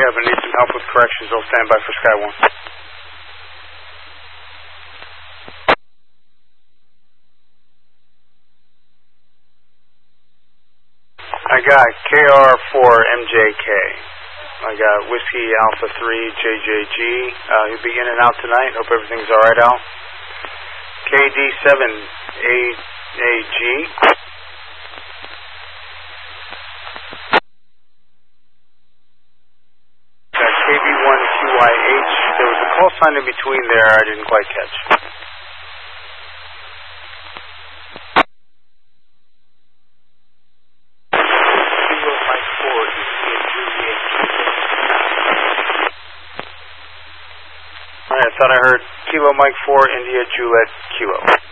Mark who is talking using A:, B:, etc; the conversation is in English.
A: Kevin. Need some help with corrections. I'll stand by for Sky 1. I got KR4MJK. I got Whiskey Alpha 3 JJG. He'll be in and out tonight. Hope everything's alright, Al. KD7AG. Got KB1QYH. There was a call sign in between there I didn't quite catch. I thought I heard Kilo Mike 4 India Juliet Kilo.